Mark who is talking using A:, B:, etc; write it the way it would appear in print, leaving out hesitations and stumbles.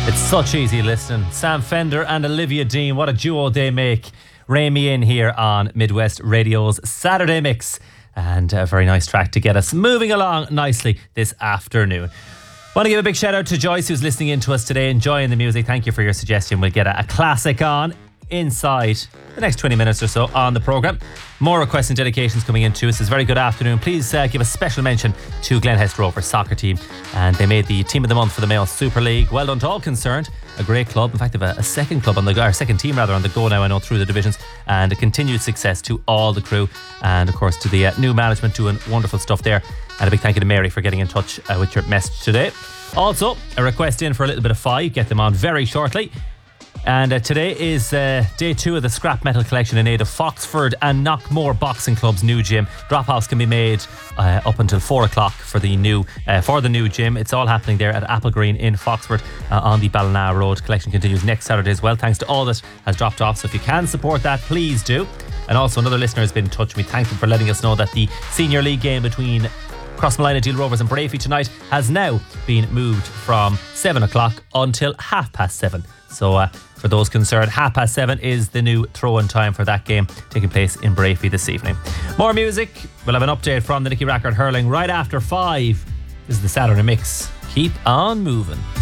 A: It's such easy listening. Sam Fender and Olivia Dean, what a duo they make. Rein me in here on Midwest Radio's Saturday Mix. And a very nice track to get us moving along nicely this afternoon. Want to give a big shout out to Joyce, who's listening in to us today, enjoying the music. Thank you for your suggestion. We'll get a classic on inside the next 20 minutes or so on the programme. More requests and dedications coming in to us. It's a very good afternoon. Please give a special mention to Glenhest Rovers soccer team, and they made the team of the month for the Mayo Super League. Well done to all concerned. A great club. In fact, they have a second club on the or second team rather on the go now, I know, through the divisions, and a continued success to all the crew, and of course to the new management doing wonderful stuff there. And a big thank you to Mary for getting in touch with your message today. Also, a request in for a little bit of five. Get them on very shortly. And today is day 2 of the scrap metal collection in aid of Foxford and Knockmore Boxing Club's new gym. Drop-offs can be made up until 4 o'clock for the new gym. It's all happening there at Apple Green in Foxford on the Ballina Road. Collection continues next Saturday as well, thanks to all that has dropped off. So if you can support that, please do. And also another listener has been in touch with me. Thank them for letting us know that the Senior League game between Crossmolina Deal Rovers and Brafey tonight has now been moved from 7 o'clock until 7:30. So for those concerned, 7:30 is the new throw-in time for that game taking place in Brafey this evening. More music. We'll have an update from the Nicky Rackard hurling right after 5. This is the Saturday Mix. Keep on moving.